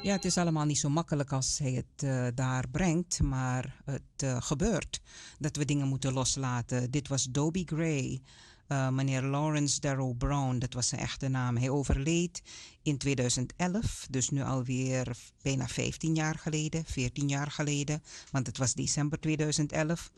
Ja, het is allemaal niet zo makkelijk als hij het daar brengt, maar het gebeurt dat we dingen moeten loslaten. Dit was Dobie Gray, meneer Lawrence Darrow Brown, dat was zijn echte naam. Hij overleed in 2011, dus nu alweer bijna 15 jaar geleden, 14 jaar geleden, want het was december 2011.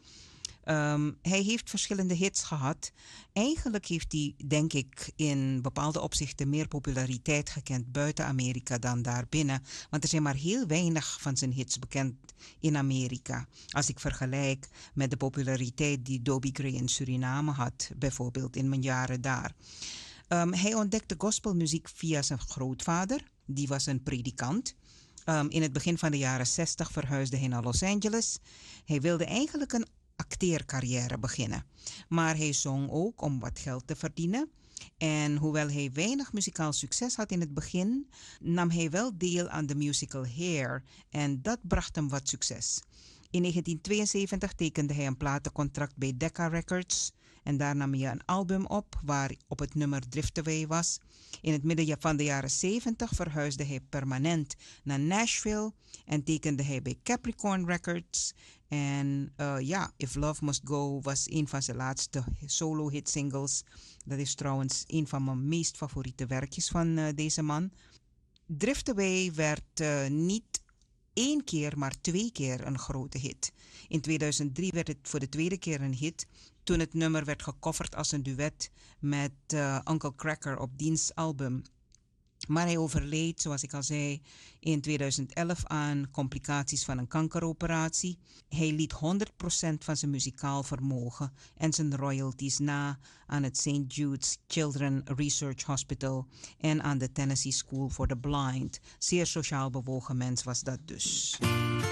Hij heeft verschillende hits gehad. Eigenlijk heeft hij, denk ik, in bepaalde opzichten meer populariteit gekend buiten Amerika dan daarbinnen. Want er zijn maar heel weinig van zijn hits bekend in Amerika. Als ik vergelijk met de populariteit die Dobie Gray in Suriname had, bijvoorbeeld in mijn jaren daar. Hij ontdekte gospelmuziek via zijn grootvader. Die was een predikant. In het begin van de jaren 60 verhuisde hij naar Los Angeles. Hij wilde eigenlijk een acteercarrière beginnen. Maar hij zong ook om wat geld te verdienen. En hoewel hij weinig muzikaal succes had in het begin, nam hij wel deel aan de musical Hair en dat bracht hem wat succes. In 1972 tekende hij een platencontract bij Decca Records en daar nam hij een album op waar op het nummer Drift Away was. In het midden van de jaren 70 verhuisde hij permanent naar Nashville en tekende hij bij Capricorn Records. En If Love Must Go was een van zijn laatste solo-hit singles. Dat is trouwens een van mijn meest favoriete werkjes van deze man. Drift Away werd niet één keer, maar twee keer een grote hit. In 2003 werd het voor de tweede keer een hit toen het nummer werd gecoverd als een duet met Uncle Cracker op diens album. Maar hij overleed, zoals ik al zei, in 2011 aan complicaties van een kankeroperatie. Hij liet 100% van zijn muzikaal vermogen en zijn royalties na aan het St. Jude's Children Research Hospital en aan de Tennessee School for the Blind. Zeer sociaal bewogen mens was dat dus.